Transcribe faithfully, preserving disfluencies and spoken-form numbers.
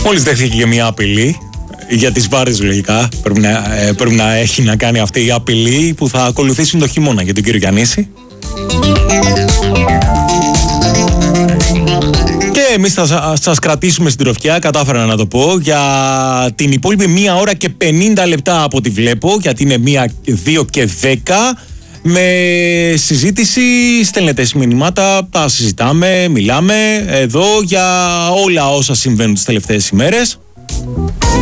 Μόλις δέχθηκε και μια απειλή για τις βάρες, λογικά. Πρέπει να, ε, πρέπει να έχει να κάνει αυτή η απειλή που θα ακολουθήσει το χειμώνα για τον κύριο Γιαννίση. Και εμείς θα σας κρατήσουμε στην τροφιά, κατάφερα να το πω, για την υπόλοιπη μία ώρα και πενήντα λεπτά από ό,τι βλέπω, γιατί είναι μία, δύο και δέκα, με συζήτηση, στέλνετε μηνύματα, τα συζητάμε, μιλάμε εδώ για όλα όσα συμβαίνουν τις τελευταίες ημέρες.